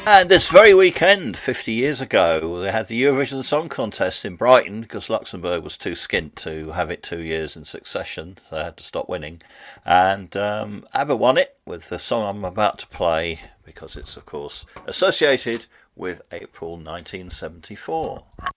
And this very weekend, 50 years ago, they had the Eurovision Song Contest in Brighton because Luxembourg was too skint to have it 2 years in succession, so they had to stop winning. And ABBA won it with the song I'm about to play because it's, of course, associated with April 1974.